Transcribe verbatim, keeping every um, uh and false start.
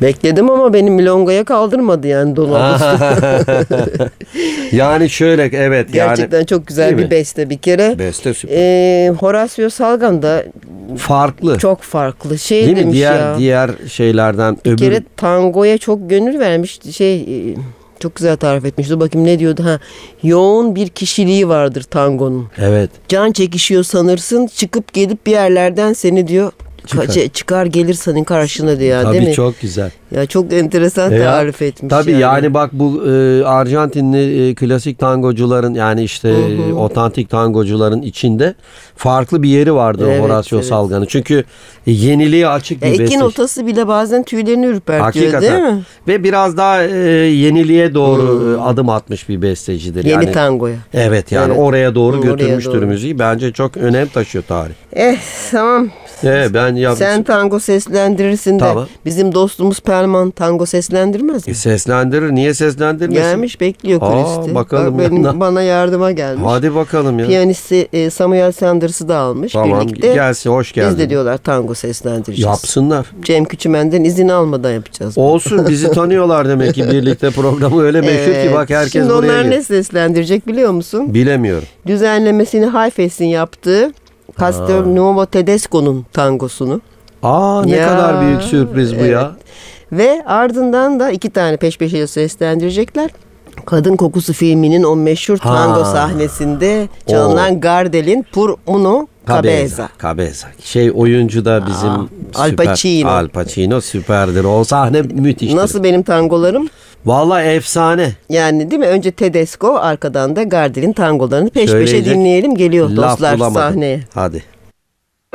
Bekledim ama beni milongaya kaldırmadı yani dolabı. Yani şöyle evet. Gerçekten yani, çok güzel bir mi? Beste bir kere. Beste süper. Ee, Horacio Salgan da farklı. Çok farklı. Şey değil demiş mi? Diğer, ya. Diğer şeylerden. Bir öbür... kere tangoya çok gönül vermiş. Şey çok güzel tarif etmiş. Dur bakayım ne diyordu? Ha, yoğun bir kişiliği vardır tangonun. Evet. Can çekişiyor sanırsın. Çıkıp gelip bir yerlerden seni diyor çıkar, çıkar gelir senin karşına diyor. Tabii değil mi? çok güzel. Ya çok enteresan ya, tarif etmiş. Tabii yani, yani bak bu e, Arjantinli e, klasik tangocuların yani işte hı hı. otantik tangocuların içinde farklı bir yeri vardır evet, Horacio evet. Salgan'ın. Çünkü e, yeniliğe açık bir ya beste. İki notası bile bazen tüylerini ürpertiyor. Hakikaten. Değil mi? Ve biraz daha e, yeniliğe doğru hmm. adım atmış bir bestecidir. Yeni yani, tangoya. Evet yani evet. oraya doğru oraya götürmüştür doğru. müziği. Bence çok önem taşıyor tarih. Eh tamam. Evet, ben yapmış. Sen tango seslendirirsin de tamam. Bizim dostumuz Pelman tango seslendirmez mi? E, seslendirir. Niye seslendirmesin? Gelmiş bekliyor kuliste. Bakalım. Bak, benim, bana yardıma gelmiş. Hadi bakalım ya. Piyanisti e, Samuel Sanders'ı da almış tamam, birlikte. Gelsin hoş geldin. Biz de diyorlar tango seslendireceğiz. Yapsınlar. Cem Küçümen'den izin almadan yapacağız. Olsun bizi tanıyorlar demek ki birlikte programı öyle meşhur evet. ki bak herkes Şimdi buraya onlar geliyor. Ne seslendirecek biliyor musun? Bilemiyorum. Düzenlemesini Hayfes'in yaptığı Castelnuovo Tedesco'nun tangosunu. Aa ne ya, kadar büyük sürpriz bu evet. ya. Ve ardından da iki tane peş peşe seslendirecekler. Kadın Kokusu filminin o meşhur tango ha. sahnesinde çalınan o. Gardel'in Pur Uno Cabeza. Cabeza. Şey oyuncu da bizim Aa, süper. Al Pacino. Al Pacino süperdir. O sahne müthiştir. Nasıl benim tangolarım? Vallahi efsane. Yani değil mi? Önce Tedesco, arkadan da Gardel'in tangolarını peş Söyleyecek peşe dinleyelim. Geliyor dostlar bulamadım. sahneye. Hadi.